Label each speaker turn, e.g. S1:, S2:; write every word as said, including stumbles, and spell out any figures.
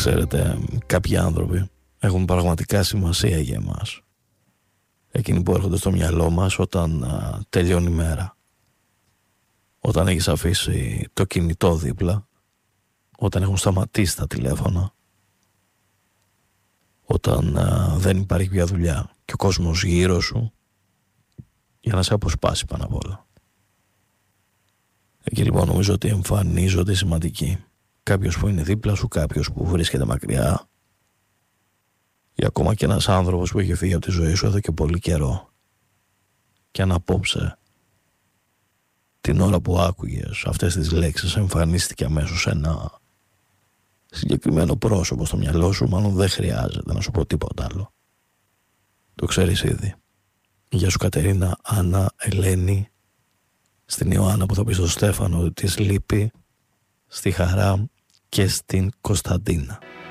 S1: Ξέρετε, κάποιοι άνθρωποι έχουν πραγματικά σημασία για εμάς. Εκείνοι που έρχονται στο μυαλό μας όταν α, τελειώνει η μέρα. Όταν έχεις αφήσει το κινητό δίπλα. Όταν έχουν σταματήσει τα τηλέφωνα. Όταν α, δεν υπάρχει πια δουλειά και ο κόσμος γύρω σου για να σε αποσπάσει πάνω απ' όλα. Εκεί λοιπόν νομίζω ότι εμφανίζονται σημαντικοί. Κάποιος που είναι δίπλα σου, κάποιος που βρίσκεται μακριά, ή ακόμα και ένας άνθρωπος που έχει φύγει από τη ζωή σου εδώ και πολύ καιρό. Και αν απόψε, την ώρα που άκουγες αυτές τις λέξεις, εμφανίστηκε αμέσως ένα συγκεκριμένο πρόσωπο στο μυαλό σου, μάλλον δεν χρειάζεται να σου πω τίποτα άλλο. Το ξέρεις ήδη. Γεια σου Κατερίνα, Άννα, Ελένη, στην Ιωάννα που θα πει στον Στέφανο ότι της λείπει, στη Χαρά και στην Κωνσταντίνα.